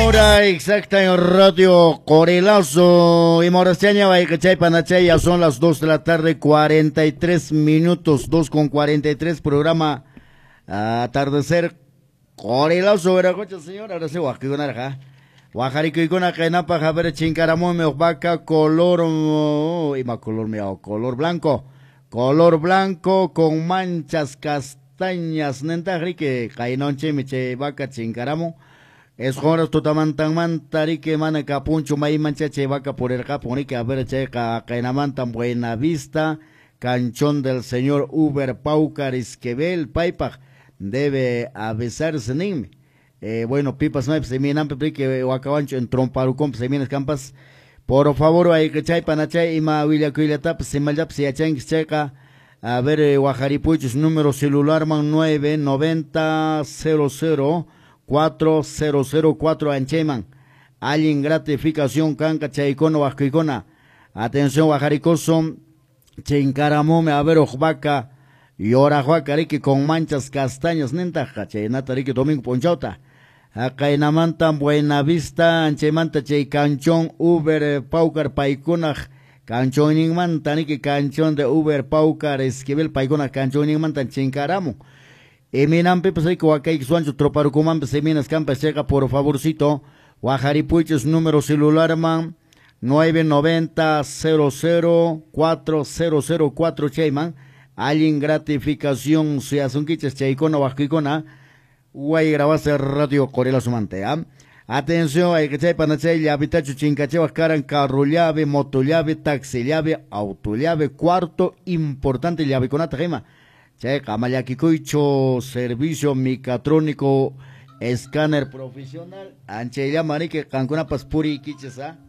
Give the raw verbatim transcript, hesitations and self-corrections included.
Hora exacta en Radio Corelazo y Morasteña, Baicachay, Panachay, ya son las dos de la tarde, cuarenta y tres minutos, dos con cuarenta y tres, programa Atardecer Corelazo, Veracocha, señor, ahora sí, Huaquigonarja, Huajarico y con Acainapa, Javier Chincaramón, Meobaca, color, oh, y más color, meo, color blanco, color blanco con manchas castañas, Nentajri, que Cainonche, Miche, Vaca, Chincaramo. Es horas totamantan mantari que mana capuncho mai mancha che vaca por el caponi que a ver che ca cainamantan Buena Vista, Canchón del señor Uber Paucar Esquebel Paipa debe avisarse nim. Eh, bueno, pipas no se miran pepe que wakawancho en tromparucom se miran campas. Por favor, hay que chay panachay y ma willa kuila tap se maljap se achang checa. A ver, eh, Guajaripuchos, número celular man nueve noventa cero cero cuatro cero cero cuatro Ancheman, alguien gratificación canca chaicono vasquicona, atención Guajaricoso, chincaramome a ver ojvaca y ora juacarique con manchas castañas nentaja, chenatarique domingo ponchauta, acá en Amantan Buena Vista, Anchemanta chay canchón Uber Paucar Paiconaj, canchón inmantanique canchón de Uber Paucar Esquivel Paiconaj, canchón inmantan chincaramo. Eminampe, pues hay que Huacay, Suancho, Troparucumán, Seminas Campas, llega por favorcito, Guajaripuchos, número celular, man, nueve noventa cero cero cuatro cero cero cuatro, Cheyman, alguien gratificación, si hacen quiches, Chaicona, Huasquicona, Guay grabase Radio Corela Sumantea. Atención, hay que chay panachay, llave, chincache, Huascaran, carro llave, moto llave, taxi llave, auto llave, cuarto, importante llave con atajema. Che, Camayakikuicho, servicio micatrónico, escáner profesional, anche ya marique, cancuna paspuri, quichesa,